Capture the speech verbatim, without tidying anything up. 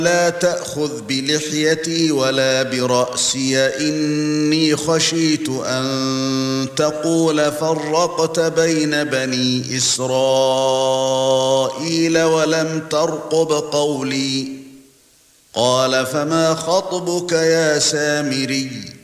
لا تأخذ بلحيتي ولا برأسي إني خشيت أن تقول فرقت بين بني إسرائيل ولم ترقب قولي قال فما خطبك يا سامري